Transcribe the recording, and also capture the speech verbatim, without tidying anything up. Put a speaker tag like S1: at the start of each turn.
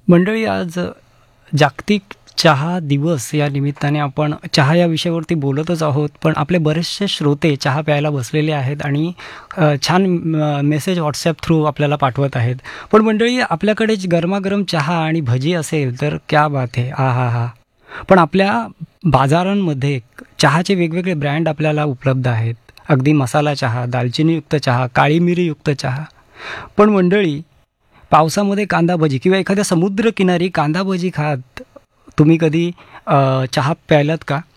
S1: मंडळी आज जागतिक चहा दिवस या निमित्ताने आपण चहा या विषयावरती बोलतच आहोत. पण आपले बरेचसे श्रोते चहा प्यायला बसलेले आहेत आणि अ, छान म मेसेज WhatsApp थ्रू आपल्याला पाठवत आहेत. पण मंडळी आपल्याकडे जी गरमागरम चहा आणि भजी असेल तर क्या बात है! आहाहा! पण आपल्या बाजारांमध्ये चहाचे वेगवेगळे ब्रँड आपल्याला उपलब्ध आहेत. अगदी मसाला चहा, दालचिनीयुक्त चहा, काळी मिरीयुक्त चहा. पण मंडळी पावसामध्ये कांदा भजी किंवा एखाद्या समुद्रकिनारी कांदा भजी खात तुम्ही कधी अ, चहा प्यायलात का?